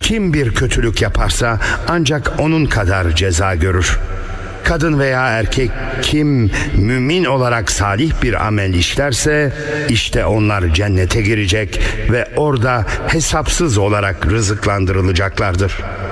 Kim bir kötülük yaparsa ancak onun kadar ceza görür. Kadın veya erkek kim mümin olarak salih bir amel işlerse işte onlar cennete girecek ve orada hesapsız olarak rızıklandırılacaklardır.